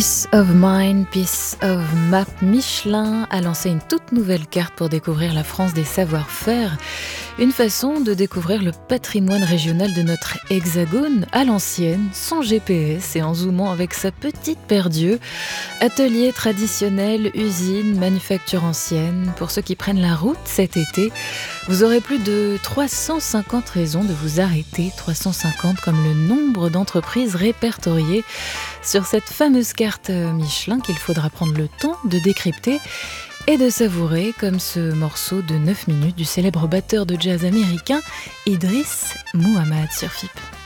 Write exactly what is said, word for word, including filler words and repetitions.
Peace of Mind, Peace of Map, Michelin a lancé une toute nouvelle carte pour découvrir la France des savoir-faire. Une façon de découvrir le patrimoine régional de notre hexagone à l'ancienne, sans G P S et en zoomant avec sa petite paire d'yeux. Ateliers traditionnels, usines, manufactures anciennes. Pour ceux qui prennent la route cet été, vous aurez plus de trois cent cinquante raisons de vous arrêter. trois cent cinquante comme le nombre d'entreprises répertoriées sur cette fameuse carte Michelin qu'il faudra prendre le temps de décrypter et de savourer, comme ce morceau de neuf minutes du célèbre batteur de jazz américain Idriss Muhammad sur F I P.